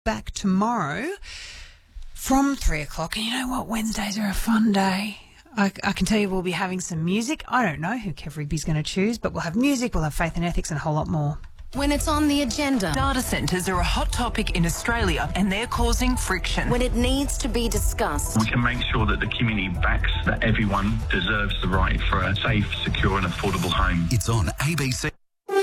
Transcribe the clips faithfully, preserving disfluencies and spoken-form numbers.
back tomorrow from three o'clock. And you know what? Wednesdays are a fun day. I, I can tell you we'll be having some music. I don't know who Kev Rigby's going to choose, but we'll have music, we'll have faith and ethics and a whole lot more. When it's on the agenda. Data centres are a hot topic in Australia and they're causing friction. When it needs to be discussed. We can make sure that the community backs that everyone deserves the right for a safe, secure and affordable home. It's on A B C.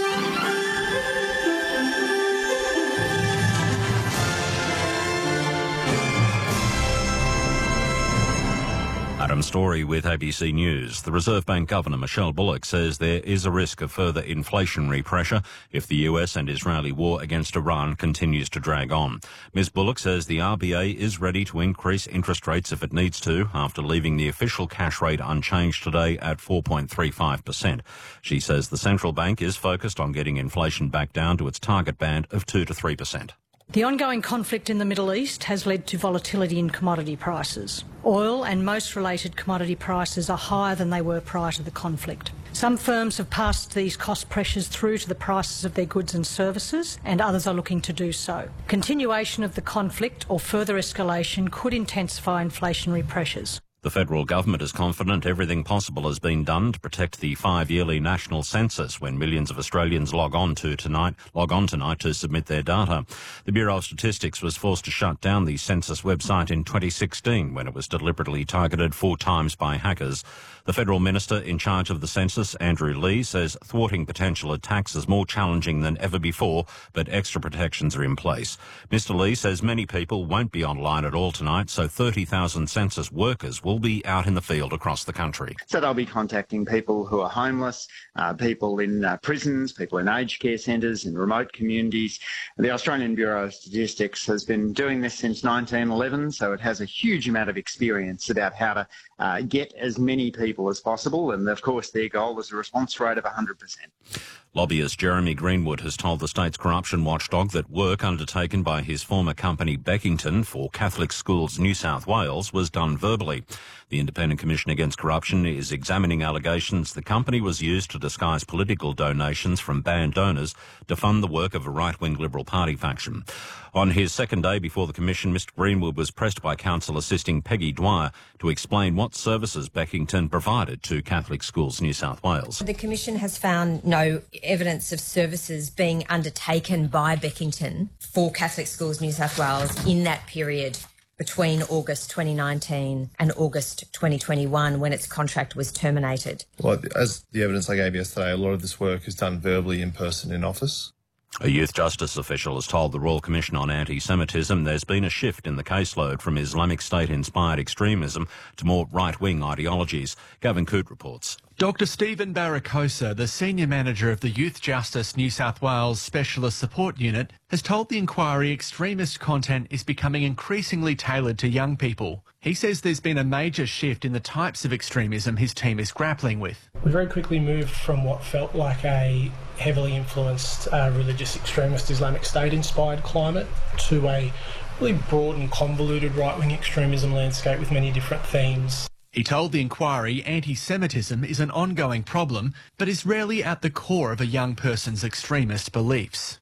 Adam Story with A B C News. The Reserve Bank Governor Michelle Bullock says there is a risk of further inflationary pressure if the U S and Israeli war against Iran continues to drag on. Miz Bullock says the R B A is ready to increase interest rates if it needs to, after leaving the official cash rate unchanged today at four point three five percent. She says the central bank is focused on getting inflation back down to its target band of two to three percent. The ongoing conflict in the Middle East has led to volatility in commodity prices. Oil and most related commodity prices are higher than they were prior to the conflict. Some firms have passed these cost pressures through to the prices of their goods and services, and others are looking to do so. Continuation of the conflict or further escalation could intensify inflationary pressures. The federal government is confident everything possible has been done to protect the five-yearly national census when millions of Australians log on to tonight, log on tonight to submit their data. The Bureau of Statistics was forced to shut down the census website in twenty sixteen when it was deliberately targeted four times by hackers. The federal minister in charge of the census, Andrew Leigh, says thwarting potential attacks is more challenging than ever before, but extra protections are in place. Mister Leigh says many people won't be online at all tonight, so thirty thousand census workers will be out in the field across the country. So they'll be contacting people who are homeless, uh, people in uh, prisons, people in aged care centres, in remote communities. The Australian Bureau of Statistics has been doing this since nineteen eleven, so it has a huge amount of experience about how to uh, get as many people as possible, and of course their goal is a response rate of one hundred percent. Lobbyist Jeremy Greenwood has told the state's corruption watchdog that work undertaken by his former company Beckington for Catholic Schools New South Wales was done verbally. The Independent Commission Against Corruption is examining allegations the company was used to disguise political donations from banned donors to fund the work of a right-wing Liberal Party faction. On his second day before the Commission, Mister Greenwood was pressed by counsel assisting Peggy Dwyer to explain what services Beckington provided to Catholic Schools New South Wales. The Commission has found no evidence of services being undertaken by Beckington for Catholic Schools New South Wales in that period between August twenty nineteen and August twenty twenty-one, when its contract was terminated. Well, as the evidence I gave yesterday, a lot of this work is done verbally in person in office. A youth justice official has told the Royal Commission on Anti-Semitism there's been a shift in the caseload from Islamic State-inspired extremism to more right-wing ideologies. Gavin Coote reports. Doctor Stephen Barracosa, the Senior Manager of the Youth Justice New South Wales Specialist Support Unit, has told the inquiry extremist content is becoming increasingly tailored to young people. He says there's been a major shift in the types of extremism his team is grappling with. We very quickly moved from what felt like a heavily influenced uh, religious extremist Islamic State-inspired climate to a really broad and convoluted right-wing extremism landscape with many different themes. He told the inquiry anti-Semitism is an ongoing problem, but is rarely at the core of a young person's extremist beliefs.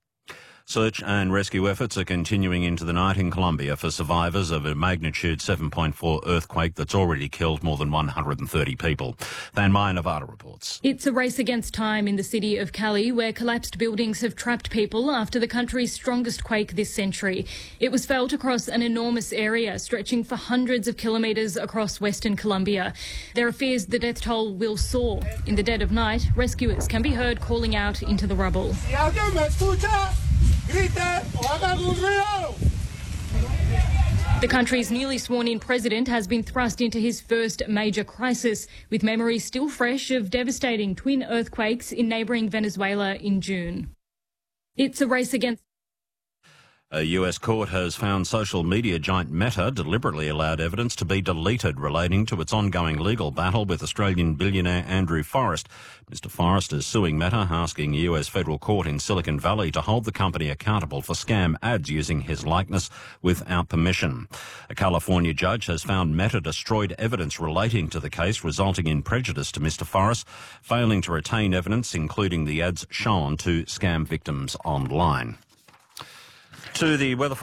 Search and rescue efforts are continuing into the night in Colombia for survivors of a magnitude seven point four earthquake that's already killed more than one hundred thirty people. Van Maya Nevada reports. It's a race against time in the city of Cali, where collapsed buildings have trapped people after the country's strongest quake this century. It was felt across an enormous area, stretching for hundreds of kilometres across western Colombia. There are fears the death toll will soar. In the dead of night, rescuers can be heard calling out into the rubble. The country's newly sworn-in president has been thrust into his first major crisis, with memories still fresh of devastating twin earthquakes in neighbouring Venezuela in June. It's a race against... A U S court has found social media giant Meta deliberately allowed evidence to be deleted relating to its ongoing legal battle with Australian billionaire Andrew Forrest. Mister Forrest is suing Meta, asking a U S federal court in Silicon Valley to hold the company accountable for scam ads using his likeness without permission. A California judge has found Meta destroyed evidence relating to the case, resulting in prejudice to Mister Forrest, failing to retain evidence, including the ads shown to scam victims online. To the weather